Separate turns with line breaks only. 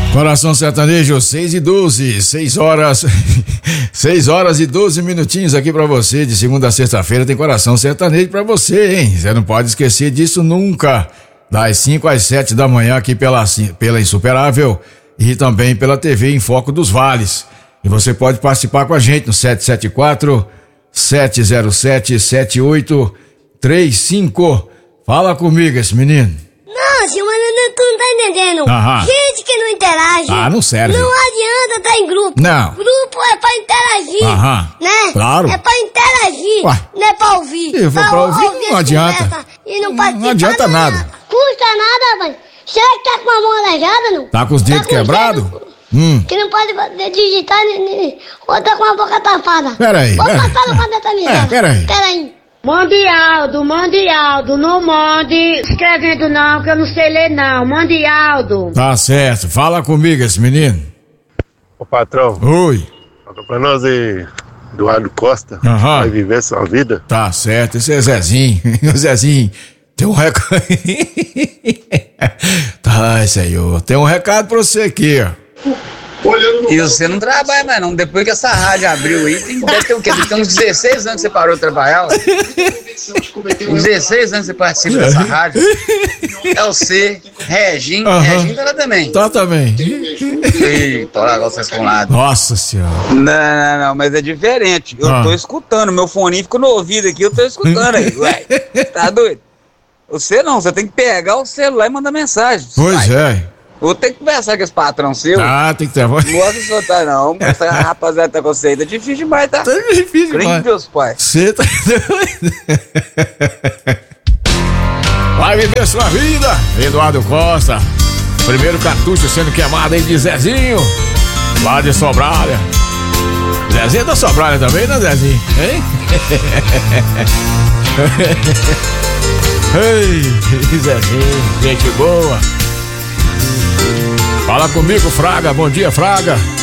Coração Sertanejo, 6h12, 6 horas e 12 minutinhos aqui pra você. De segunda a sexta-feira tem Coração Sertanejo pra você, hein? Você não pode esquecer disso nunca. Das 5 às 7 da manhã aqui pela Insuperável e também pela TV em Foco dos Vales. E você pode participar com a gente no 774-707-7835. Fala comigo, esse menino.
Não, senhor, mas tu não tá entendendo.
Aham.
Gente que não interage.
Não serve.
Não adianta estar em grupo.
Não.
Grupo é pra interagir.
Aham.
Né?
Claro.
É pra interagir.
Ué.
Não é pra ouvir.
Se for pra ouvir, não adianta.
E não participar.
Não adianta nada.
Custa nada, rapaz. Será que tá com a mão aleijada, não?
Tá com os dedos quebrados?
Que não pode digitar, ou tá com a boca tapada.
Peraí.
Vou passar no quadro da mesa.
Peraí.
Mande Aldo, não mande escrevendo não, que eu não sei ler não, mande Aldo.
Tá certo, fala comigo esse menino.
Ô patrão,
Oi.
fala pra nós aí, Eduardo Costa,
Aham.
vai viver sua vida.
Tá certo, esse é Zezinho. O Zezinho, tem um recado. Tá, senhor, tem um recado pra você aqui, ó.
E você não trabalha mais não, depois que essa rádio abriu aí, deve ter o quê? Tem uns 16 anos que você parou de trabalhar, ué. Uns 16 anos que você participa dessa rádio. É você, Reginho, Reginho tá lá também.
Tá também.
Eita, olha lá vocês com lado.
Nossa senhora.
Não, mas é diferente. Eu tô escutando, meu fone ficou no ouvido aqui, eu tô escutando aí, ué. Tá doido? Você não, você tem que pegar o celular e mandar mensagem.
Pois é.
Vou ter que conversar com esse patrão seu.
Tem que ter voz.
Não gosta de soltar não, essa rapaziada tá com você aí, tá difícil demais, tá?
Tá difícil
Crente
demais.
Deus, pai.
Você tá doido. Vai viver sua vida, Eduardo Costa. Primeiro cartucho sendo queimado aí de Zezinho, lá de Sobralha. Zezinho da Sobralha também, né, Zezinho? Hein? Ei, Zezinho, gente boa. Fala comigo, Fraga. Bom dia, Fraga.